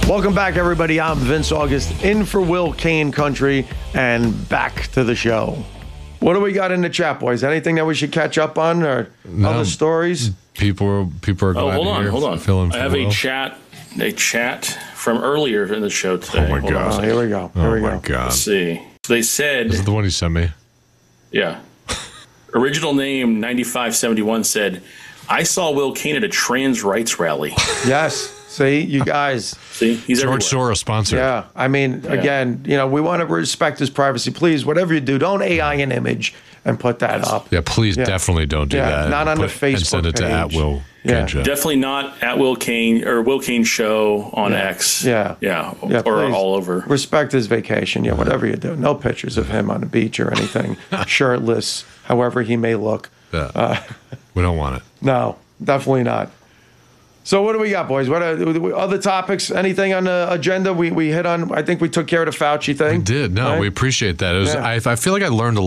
Welcome back, everybody. I'm Vince August, in for Will Kane Country, and back to the show. What do we got in the chat, boys? Anything that we should catch up on, or other stories? People are glad hold on. Feeling I have a chat from earlier in the show today. Oh my God! Here we go. Here we go. God! Let's see. They said, Is it the one you sent me? Yeah. Original name 9571 said, "I saw Will Kane at a trans rights rally." Yes. See, you guys. See, he's George everywhere. Soros sponsored. Yeah. I mean, again, we want to respect his privacy. Please, whatever you do, don't AI an image and put that up. Yeah, please definitely don't do that. Not on the Facebook and send it to page. @Will Yeah. Kane Show. Definitely not at Will Kane or Will Kane Show on X. Yeah. Or please. all over. Respect his vacation. Yeah, whatever you do. No pictures of him on the beach or anything. Shirtless, however he may look. Yeah. We don't want it. No, definitely not. So what do we got, boys? What are other topics? Anything on the agenda we hit on? I think we took care of the Fauci thing. We did. No, Right? we appreciate that. It was, Yeah. I feel like I learned a